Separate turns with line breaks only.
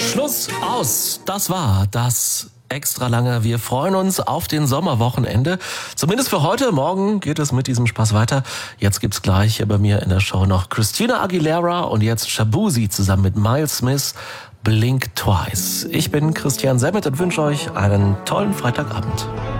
Schluss, aus. Das war das extra lange. Wir freuen uns auf den Sommerwochenende. Zumindest für heute. Morgen geht es mit diesem Spaß weiter. Jetzt gibt's gleich bei mir in der Show noch Christina Aguilera und jetzt Shabuzi zusammen mit Miles Smith. Blink Twice. Ich bin Christian Semmet und wünsche euch einen tollen Freitagabend.